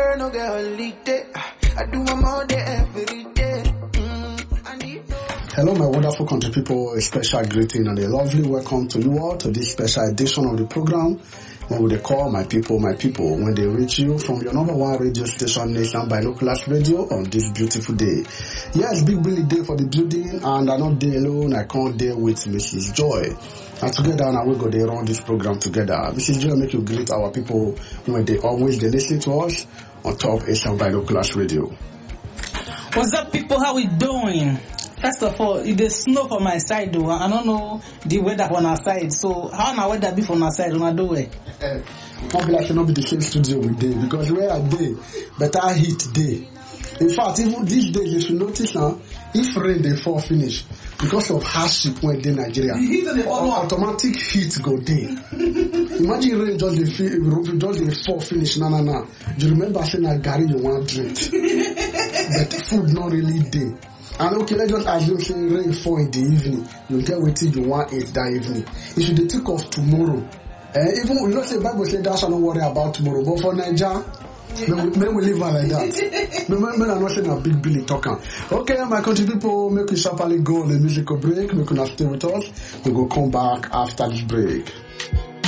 girl no get holiday. I do them all day every day. I need no. Hello, my wonderful country people. A special greeting and a lovely welcome to you all to this special edition of the program. When they call my people, when they reach you from your number one radio station, Nation Binoculars Radio, on this beautiful day. Yes, Big Billy Day for the building, and I'm not there alone. I can't deal with Mrs. Joy. And together now we go there run this program together. Mrs. Joy, make you greet our people when they listen to us on top Asian Binoculars Radio. What's up, people? How we doing? First of all, it is snow for my side though. I don't know the weather on our side. So how na weather be from our side when I do it? Probably should not be the same studio we day because where are they? Better heat day. In fact, even these days, you should notice now, if rain they fall finish because of hardship when they Nigeria, automatic heat go day. Imagine rain just they fall finish. No. You remember saying that Gary you want drink, but food not really day. And okay, let's just assume saying rain fall in the evening. You get what you want eat that evening. It should take off tomorrow. Even you know, say Bible say that shall not worry about tomorrow. But for Nigeria, men will live like that. Men are not saying a Big Billy talker. Okay, my country people, make we sharply go on a musical break. Make we not stay with us. We will come back after this break.